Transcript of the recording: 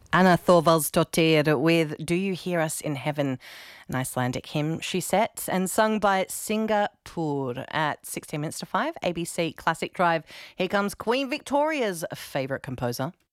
Anna Thorvaldsdottir with Do You Hear Us in Heaven, an Icelandic hymn she set and sung by Singapore at 16 minutes to 5, ABC Classic Drive. Here comes Queen Victoria's favourite composer.